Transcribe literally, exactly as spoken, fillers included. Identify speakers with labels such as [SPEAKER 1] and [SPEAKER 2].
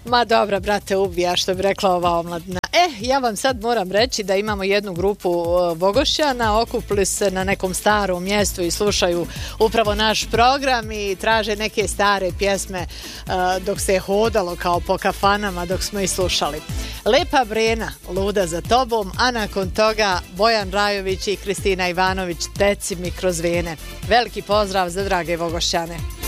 [SPEAKER 1] Ma dobra, brate, ubija, što bi rekla ova omladina. E, ja vam sad moram reći da imamo jednu grupu Vogošćana, okupili se na nekom starom mjestu i slušaju upravo naš program i traže neke stare pjesme uh, dok se je hodalo kao po kafanama dok smo ih slušali. Lepa Brena, Luda za tobom, a nakon toga Bojan Rajović i Kristina Ivanović, Teci mi kroz vene. Veliki pozdrav za drage Vogošćane.